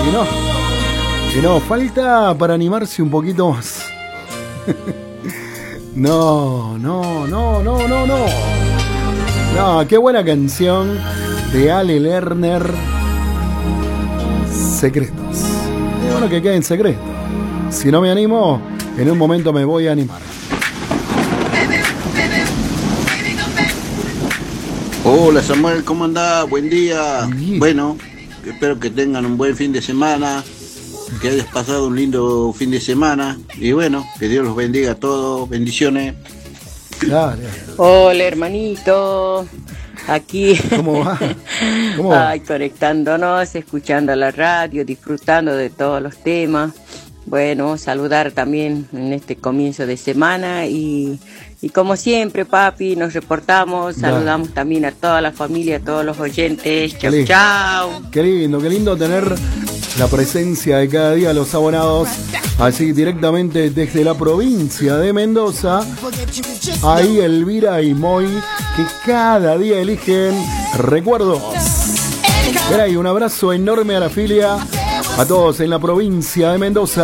Y no, falta para animarse un poquito más. No, qué buena canción de Ale Lerner. Secretos. Es bueno que quede en secreto. Si no me animo, en un momento me voy a animar. Hola Samuel, ¿cómo andás? Buen día. Bien. Bueno, espero que tengan un buen fin de semana, que hayas pasado un lindo fin de semana y bueno, que Dios los bendiga a todos, bendiciones. Dale. Hola hermanito, aquí ¿Cómo va? ¿Cómo va? Ay, conectándonos, escuchando la radio, disfrutando de todos los temas. Bueno, saludar también en este comienzo de semana y como siempre, papi, nos reportamos, saludamos también a toda la familia, a todos los oyentes. Chau, chau. Qué lindo tener la presencia de cada día los abonados, así directamente desde la provincia de Mendoza. Ahí Elvira y Moy, que cada día eligen recuerdos. Y un abrazo enorme a la filia, a todos en la provincia de Mendoza.